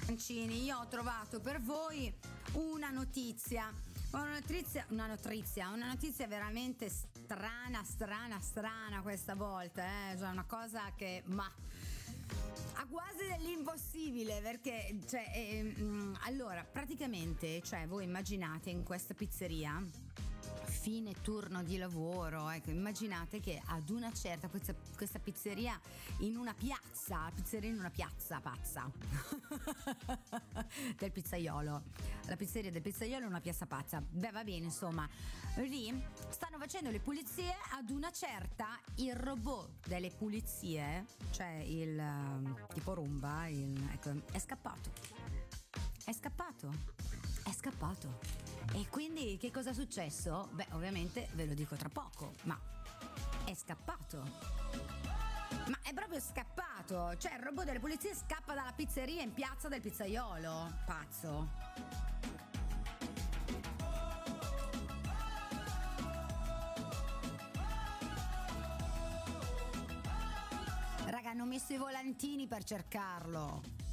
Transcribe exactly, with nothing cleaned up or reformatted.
io ho trovato per voi una notizia, una notizia, una notizia, una notizia veramente strana, strana, strana questa volta, eh? Cioè una cosa che, ma ha quasi dell'impossibile, perché, cioè, eh, mh, allora, praticamente, cioè, voi immaginate in questa pizzeria, fine turno di lavoro, ecco, immaginate che ad una certa questa, questa pizzeria in una piazza, pizzeria in una piazza pazza del pizzaiolo, la pizzeria del pizzaiolo è una piazza pazza, beh, va bene, insomma, lì stanno facendo le pulizie, ad una certa il robot delle pulizie, cioè il uh, tipo Roomba, il, ecco, è scappato è scappato è scappato e quindi che cosa è successo? Beh, ovviamente ve lo dico tra poco, ma è scappato. Ma è proprio scappato. Cioè il robot delle pulizie scappa dalla pizzeria in piazza del pizzaiolo. Pazzo. Raga, hanno messo i volantini per cercarlo.